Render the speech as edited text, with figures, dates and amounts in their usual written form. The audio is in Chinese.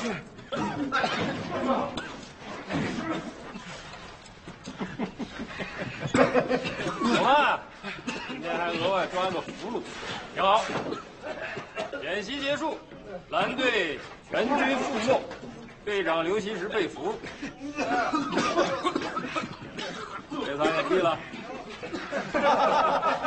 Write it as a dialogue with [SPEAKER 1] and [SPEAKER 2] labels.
[SPEAKER 1] 我们今天还额外抓个俘虏，挺好。演习结束，蓝队全军覆没，队长刘希石被俘。这3个毙了。